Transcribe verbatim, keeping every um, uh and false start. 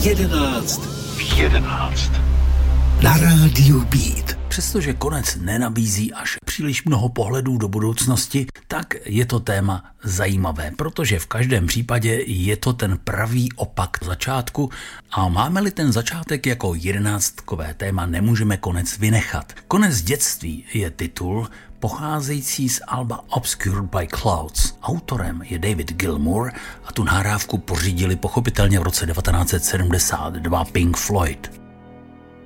jedenáct v jedenáct na rádiu Beat. Přestože konec nenabízí až příliš mnoho pohledů do budoucnosti, tak je to téma zajímavé, protože v každém případě je to ten pravý opak začátku a máme-li ten začátek jako jedenáctkové téma, nemůžeme konec vynechat. Konec dětství je titul pocházející z alba Obscured by Clouds. Autorem je David Gilmour a tu nahrávku pořídili pochopitelně v roce devatenáct set sedmdesát dva Pink Floyd.